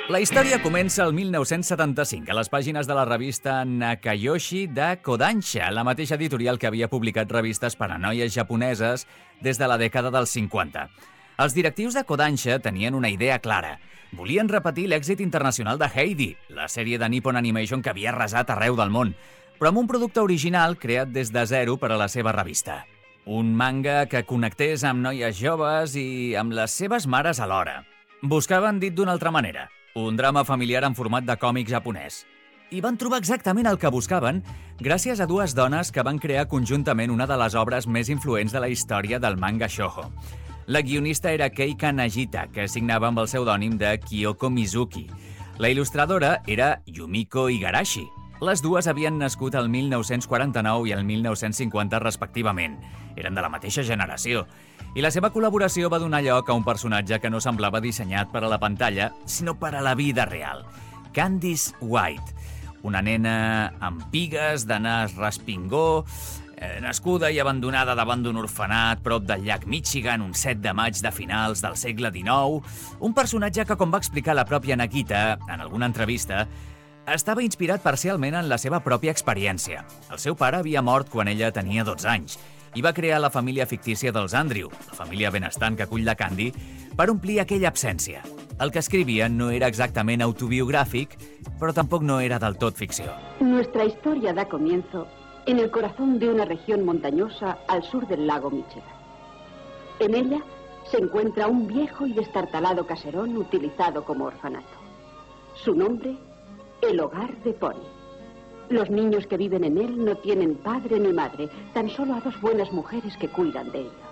La història comença el 1975 a les pàgines de la revista Nakayoshi de Kodansha, la mateixa editorial que havia publicat revistes per a noies japoneses des de la dècada dels 50. Els directius de Kodansha tenien una idea clara. Volien repetir l'èxit internacional de Heidi, la sèrie de Nippon Animation que havia arrasat arreu del món, però amb un producte original creat des de zero per a la seva revista. Un manga que connectés amb noies joves i amb les seves mares alhora. Buscaven, dit d'una altra manera, un drama familiar en format de còmic japonès. I van trobar exactament el que buscaven gràcies a dues dones que van crear conjuntament una de les obres més influents de la història del manga shoujo. La guionista era Keika Nagita, que signava amb el pseudònim de Kyoko Mizuki. La il·lustradora era Yumiko Igarashi. Les dues havien nascut el 1949 i el 1950 respectivament. Eren de la mateixa generació. I la seva col·laboració va donar lloc a un personatge que no semblava dissenyat per a la pantalla, sinó per a la vida real. Candice White, una nena amb pigues, de nas respingó, nascuda i abandonada davant d'un orfenat prop del llac Michigan un 7 de maig de finals del segle XIX, un personatge que, com va explicar la pròpia Nakita en alguna entrevista, estava inspirat parcialment en la seva pròpia experiència. El seu pare havia mort quan ella tenia 12 anys i va crear la família fictícia dels Andrew, la família benestant que acull la Candy, per omplir aquella absència. El que escrivia no era exactament autobiogràfic, però tampoc no era del tot ficció. Nuestra historia da comienzo en el corazón de una región montañosa al sur del lago Michigan. En ella se encuentra un viejo y destartalado caserón utilizado como orfanato. Su nombre, el Hogar de Pony. Los niños que viven en él no tienen padre ni madre, tan solo a dos buenas mujeres que cuidan de ellos.